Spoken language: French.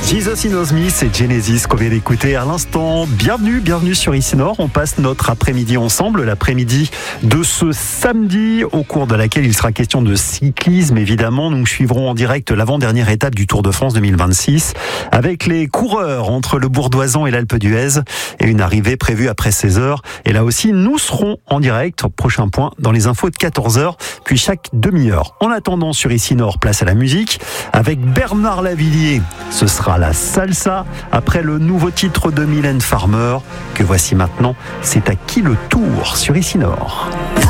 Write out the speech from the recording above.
Jesus Knows Me, c'est Genesis qu'on vient d'écouter à l'instant. Bienvenue sur Ici Nord. On passe notre après-midi ensemble, l'après-midi de ce samedi, au cours de laquelle il sera question de cyclisme. Évidemment, nous suivrons en direct l'avant-dernière étape du Tour de France 2026 avec les coureurs entre le Bourdoisan et l'Alpe d'Huez et une arrivée prévue après 16h. Et là aussi, nous serons en direct. Prochain point dans les infos de 14h, puis chaque demi-heure. En attendant, sur Ici Nord, place à la musique avec Bernard Lavilliers. Ce sera la salsa après le nouveau titre de Mylène Farmer que voici maintenant. C'est à qui le tour sur Ici Nord.